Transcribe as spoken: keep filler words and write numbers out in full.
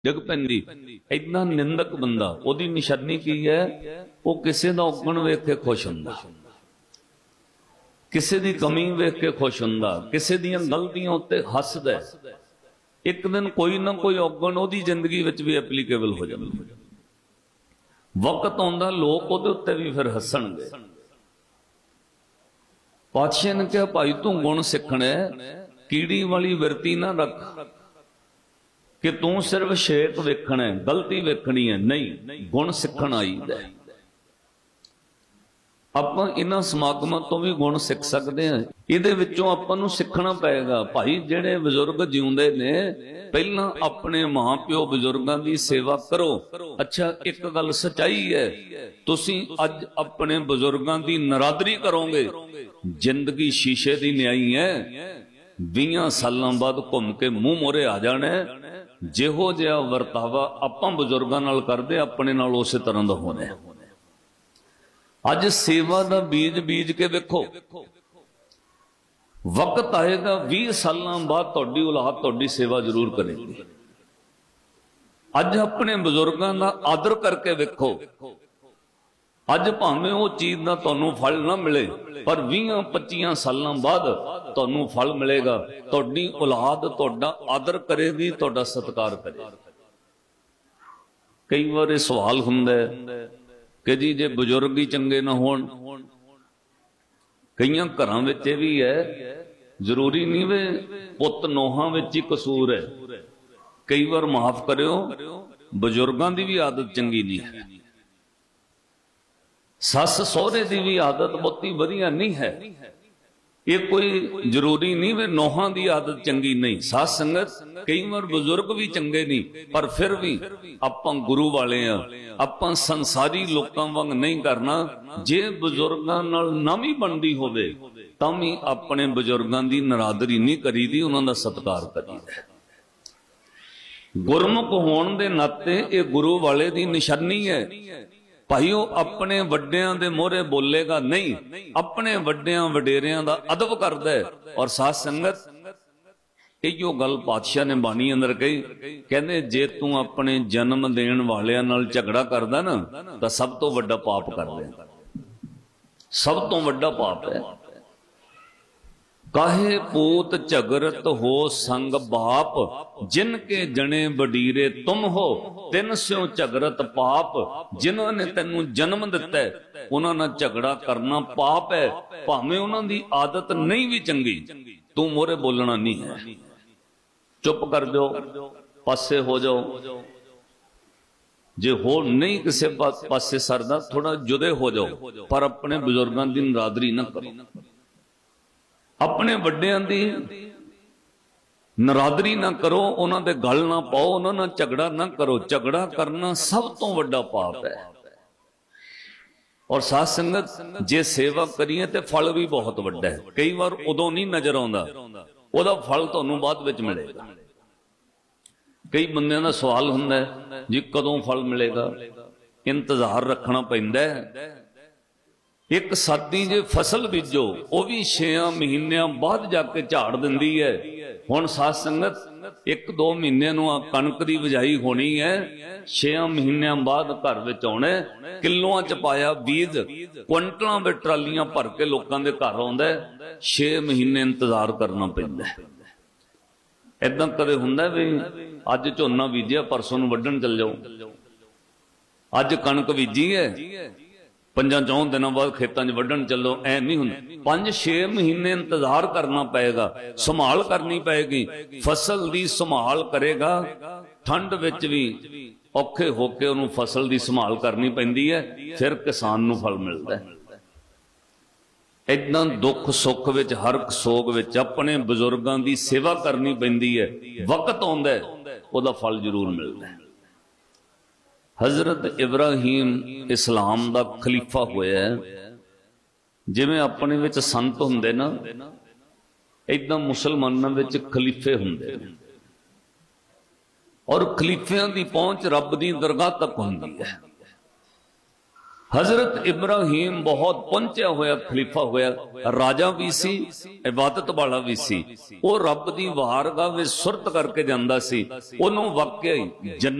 डिग पैंदी। इतना निंदक बंदा, ओदी निशानी की है, वो किसी का औगण वेख के खुश हुंदा, किसी की कमी वेख के खुश हुंदा, किसी दी गलतियां उत्ते हसदा। एक दिन कोई ना कोई औगण ओदी जिंदगी विच भी एप्लीकेबल हो जांदा। वक्त आउंदा लोग ओदे उत्ते भी फिर हसणगे। पातशाह ने कहा, भाई तू गुण सीखना है, कीड़ी वाली विरती ना रख कि तू सिर्फ शेक वेखना है, गलती वेखनी है। नहीं, गुण सीखण आईदा। ਆਪਾਂ इन्हां समागमां तो भी गुण सीख सकते हैं। इहदे विचों आपां नूं सीखना पएगा। भाई जिहड़े बजुर्ग जिउंदे ने, पहलां अपने मां प्यो बजुर्गां दी सेवा करो। अच्छा, एक गल सच्चाई है, तुसीं अज अपने बजुर्गां दी नरादरी करोगे, जिंदगी शीशे दी न्याई है। बीस सालां बाद घुम के मूँह मोरे आ जाना। जिहो जिहा वरतावा आपां बजुर्गां नाल करदे, अपने नाल उसे तरह दा होना है। अज सेवा का बीज बीज के वेखो, वक्त आएगा बीस सालों बाद तुहाडी औलाद तुहाडी सेवा जरूर करेगी। अज अपने बुजुर्गों का आदर करके वेखो। अज भावें वो चीज का तुहानू फल ना मिले, पर बीस पच्चीस सालों बाद तुहानू फल मिलेगा। तुहाडी औलाद तुहाडा आदर करेगी, तुहाडा सत्कार करेगी। कई बार सवाल हुंदा है कि जी जे बुजुर्ग ही चंगे ना होण, कई घरां विच भी है, जरूरी नहीं वे पुत नोहां विच ही कसूर है। कई बार माफ करियो, बुजुर्गां दी भी आदत चंगी नहीं है, सस सहुरे दी भी आदत बहुती वधिया नहीं है। ये कोई जरूरी नहीं वे नोहां दी आदत चंगी नहीं। साध संगत कई बार बुजुर्ग भी चंगे नहीं, पर फिर भी आपां गुरु वाले हां, आपां संसारी लोकां वांग नहीं करना। जे बुजुर्गां नाल नामी बनदी होवे तां भी अपने बुजुर्गां दी नरादरी नहीं करीदी, उन्हां दा सत्कार करीदा। गुरमुख होण दे नाते ये गुरु वाले दी निशानी है। भाई वो अपने वड्डियां दे मोहरे बोलेगा नहीं, अपने वड्डियां वडेरियां दा अदब करदा है। और साथ संगत इहो गल पातशाह ने बाणी अंदर कही, कहंदे जे तू अपने जन्म देण वालियां नाल झगड़ा करदा ना, तां सब तो वड्डा पाप करदा, सब तो वड्डा पाप है। काहे पूत झगरत हो संग बाप, जिनके जने बडीरे तुम हो, तिन स्यों झगरत पाप। जिन्होंने तेनू जन्म दिता है उन्हां नाल झगड़ा करना पाप है, भावें उन्हां दी आदत नहीं भी चंगी, तू मोरे बोलना नहीं है। चुप कर दो, पासे हो जाओ। जे हो नहीं किसी पासे सरदा, थोड़ा जुदे हो जाओ, पर अपने बुजुर्गां दी नरादरी ना करो, अपने वड्डियां दी नरादरी ना करो, उन्हां दे गल ना पाओ, उन्हां नाल झगड़ा ना करो। झगड़ा करना सब तो वड्डा पाप है। और साध संगत जे सेवा करिए ते फल भी बहुत वड्डा है। कई बार उदों नहीं नजर आउंदा, ओदा फल तुहानू बाद विच मिलेगा। कई बंदियां दा सवाल हुंदा है जी कदों फल मिलेगा, इंतजार रखना पैंदा है। एक सादी जे फसल बीजो, वह भी छेया महीनों बाद जाके झाड़ दिंदी है। हुण साध संगत एक दो महीने नूं कणक दी बिजाई होनी है, छेया महीनों बाद घर विच आउणा, किलोआं च पाया बीज, क्विंटलां विच ट्रालियां भर के लोकां दे घर आउंदा है। छे महीने इंतजार करना पैंदा है। इदां कदे हुंदा भी अज झोना बीजिया, परसों नूं वड्ढण चल जाओ। अज कणक बीजी है, पंजा चौं दिनों बाद खेतों च वड्ढण चलो, ऐ नहीं हुंदा। पांच छे महीने इंतजार करना पएगा, संभाल करनी पएगी। फसल दी संभाल करेगा, ठंड विच भी औखे होके उन्होंने फसल दी संभाल करनी पैंदी है, फिर किसान नूं फल मिलदा है। इदां दुख सुख विच हर सोग विच अपने बुजुर्गां दी सेवा करनी पैंदी है। वक्त आउंदा है उहदा फल जरूर मिलदा है। हजरत इब्राहिम इस्लाम दा खलीफा होया, जिवें अपने विच संत हुंदे ना, इदां मुसलमानां विच खलीफे हुंदे। और खलीफियां दी पहुंच रब दी दरगाह तक हुंदी है। हजरत इब्राहिम बहुत पहुंचा होया खलीफा होया, राजा भी सी, इबादत वाला भी सी। वो रब दी वारगाह विच सुरत करके जांदा सी। ओनू वाकई